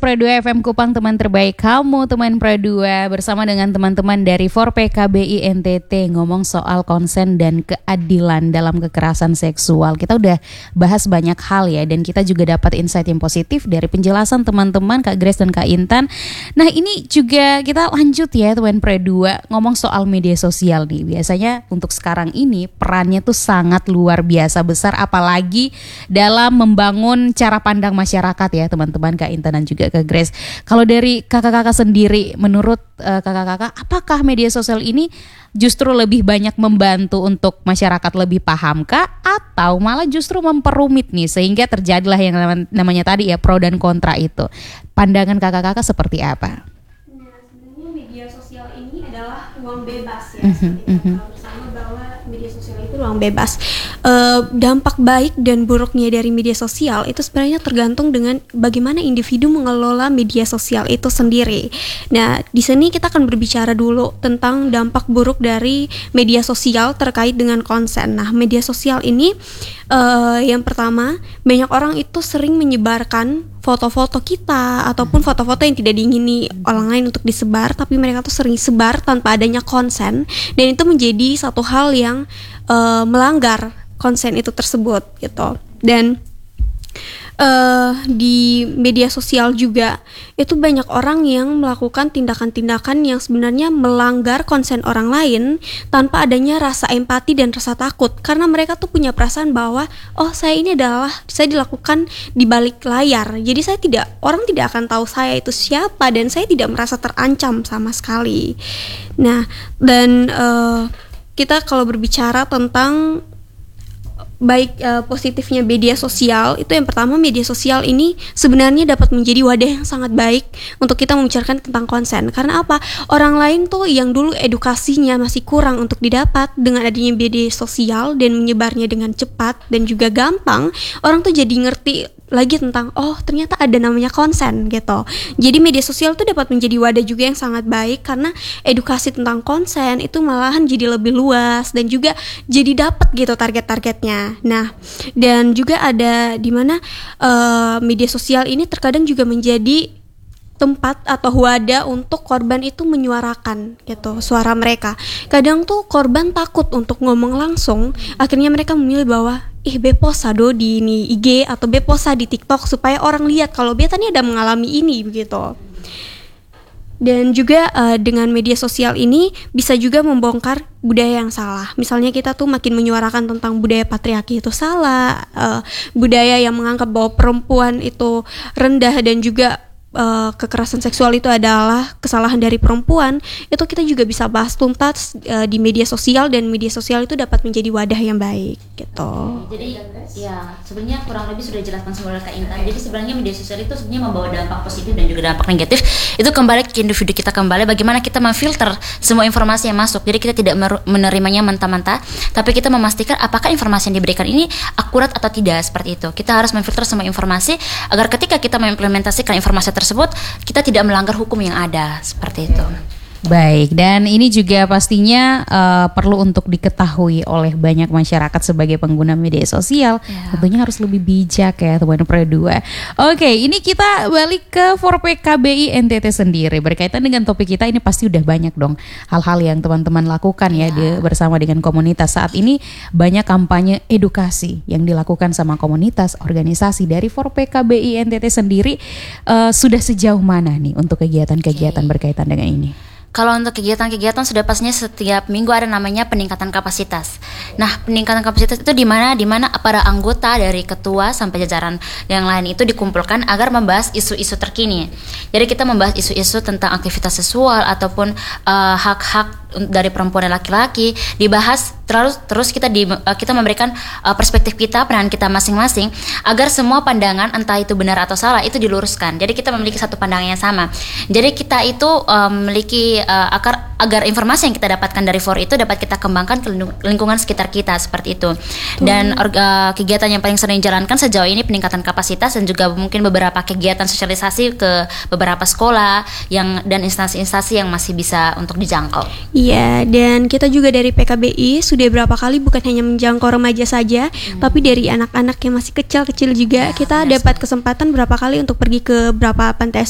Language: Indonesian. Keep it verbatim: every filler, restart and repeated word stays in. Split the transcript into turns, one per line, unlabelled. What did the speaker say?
Pro dua F M Kupang, teman terbaik kamu, teman Pro dua, bersama dengan teman-teman dari four P K B I N T T, ngomong soal konsen dan keadilan dalam kekerasan seksual. Kita udah bahas banyak hal ya, dan kita juga dapat insight yang positif dari penjelasan teman-teman Kak Grace dan Kak Intan. Nah, ini juga kita lanjut ya teman Pro dua, ngomong soal media sosial nih. Biasanya untuk sekarang ini perannya tuh sangat luar biasa besar, apalagi dalam membangun cara pandang masyarakat ya teman-teman Kak Intan dan juga Kak Grace. Kalau dari kakak-kakak sendiri, menurut uh, kakak-kakak, apakah media sosial ini justru lebih banyak membantu untuk masyarakat lebih paham kah, atau malah justru memperumit nih sehingga terjadilah yang namanya tadi ya pro dan kontra itu? Pandangan kakak-kakak seperti apa?
Nah, sebenarnya media sosial ini adalah ruang bebas ya.
Mm-hmm,
Seperti mm-hmm. kita bersama bahwa media sosial itu ruang bebas. Uh, dampak baik dan buruknya dari media sosial itu sebenarnya tergantung dengan bagaimana individu mengelola media sosial itu sendiri. Nah, di sini kita akan berbicara dulu tentang dampak buruk dari media sosial terkait dengan konsen. Nah, media sosial ini uh, yang pertama, banyak orang itu sering menyebarkan foto-foto kita ataupun foto-foto yang tidak diingini orang lain untuk disebar, tapi mereka tuh sering sebar tanpa adanya konsen, dan itu menjadi satu hal yang uh, melanggar konsen itu tersebut gitu. Dan uh, di media sosial juga itu banyak orang yang melakukan tindakan-tindakan yang sebenarnya melanggar konsen orang lain tanpa adanya rasa empati dan rasa takut, karena mereka tuh punya perasaan bahwa oh, saya ini adalah saya dilakukan di balik layar, jadi saya tidak orang tidak akan tahu saya itu siapa dan saya tidak merasa terancam sama sekali. Nah, dan uh, kita kalau berbicara tentang baik uh, positifnya media sosial, itu yang pertama, media sosial ini sebenarnya dapat menjadi wadah yang sangat baik untuk kita membicarakan tentang konsen. Karena apa? Orang lain tuh yang dulu edukasinya masih kurang untuk didapat, dengan adanya media sosial dan menyebarnya dengan cepat dan juga gampang, orang tuh jadi ngerti lagi tentang oh, ternyata ada namanya konsen gitu. Jadi media sosial itu dapat menjadi wadah juga yang sangat baik, karena edukasi tentang konsen itu malahan jadi lebih luas dan juga jadi dapat gitu target-targetnya. Nah, dan juga ada di mana uh, media sosial ini terkadang juga menjadi tempat atau wadah untuk korban itu menyuarakan gitu suara mereka. Kadang tuh korban takut untuk ngomong langsung, akhirnya mereka memilih bahwa ih beposa do di ini I G atau beposa di TikTok supaya orang lihat kalau beta nih ada mengalami ini begitu. Dan juga uh, dengan media sosial ini bisa juga membongkar budaya yang salah. Misalnya kita tuh makin menyuarakan tentang budaya patriarki itu salah, uh, budaya yang menganggap bahwa perempuan itu rendah dan juga Uh, kekerasan seksual itu adalah kesalahan dari perempuan, itu kita juga bisa bahas tuntas uh, di media sosial, dan media sosial itu dapat menjadi wadah yang baik gitu.
Jadi ya sebenarnya kurang lebih sudah dijelaskan semua oleh Kak Intan. Jadi sebenarnya media sosial itu sebenarnya membawa dampak positif dan juga dampak negatif. Itu kembali ke individu kita, kembali bagaimana kita memfilter semua informasi yang masuk. Jadi kita tidak menerimanya mentah-mentah, tapi kita memastikan apakah informasi yang diberikan ini akurat atau tidak, seperti itu. Kita harus memfilter semua informasi agar ketika kita mengimplementasikan informasi tersebut, kita tidak melanggar hukum yang ada, seperti itu.
Baik, dan ini juga pastinya uh, perlu untuk diketahui oleh banyak masyarakat sebagai pengguna media sosial. Ya. Tentunya harus lebih bijak ya teman Pro dua. Oke, ini kita balik ke four P K B I N T T sendiri. Berkaitan dengan topik kita ini pasti udah banyak dong hal-hal yang teman-teman lakukan ya, ya di, bersama dengan komunitas. Saat ini banyak kampanye edukasi yang dilakukan sama komunitas, organisasi dari four P K B I N T T sendiri. Uh, sudah sejauh mana nih untuk kegiatan-kegiatan okay. berkaitan dengan ini?
Kalau untuk kegiatan-kegiatan sudah pastinya setiap minggu ada namanya peningkatan kapasitas. Nah, peningkatan kapasitas itu di mana di mana para anggota dari ketua sampai jajaran yang lain itu dikumpulkan agar membahas isu-isu terkini. Jadi kita membahas isu-isu tentang aktivitas seksual ataupun uh, hak-hak dari perempuan dan laki-laki dibahas terus terus kita di, uh, kita memberikan uh, perspektif kita, pandangan kita masing-masing agar semua pandangan entah itu benar atau salah itu diluruskan. Jadi kita memiliki satu pandangan yang sama. Jadi kita itu uh, memiliki uh, agar agar informasi yang kita dapatkan dari for itu dapat kita kembangkan ke lingkungan sekitar kita, seperti itu. Dan orga, kegiatan yang paling sering dijalankan sejauh ini peningkatan kapasitas dan juga mungkin beberapa kegiatan sosialisasi ke beberapa sekolah yang dan instansi-instansi yang masih bisa untuk dijangkau.
Iya, dan kita juga dari P K B I sudah berapa kali bukan hanya menjangkau remaja saja, hmm. tapi dari anak-anak yang masih kecil-kecil juga ya, kita dapat kesempatan berapa kali untuk pergi ke beberapa pantai